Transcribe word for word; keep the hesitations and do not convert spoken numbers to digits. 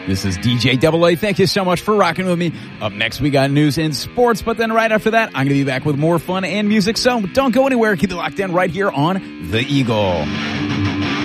This is D J Double A. Thank you so much for rocking with me. Up next, we got news and sports, but then right after that, I'm going to be back with more fun and music. So don't go anywhere. Keep it locked in right here on The Eagle.